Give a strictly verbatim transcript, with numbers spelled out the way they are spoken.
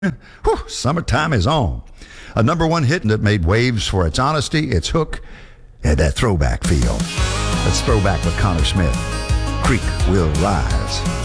Whew, summertime is on. A number one hit that made waves for its honesty, its hook, and that throwback feel. Let's throw back with Connor Smith. Creek Will Rise.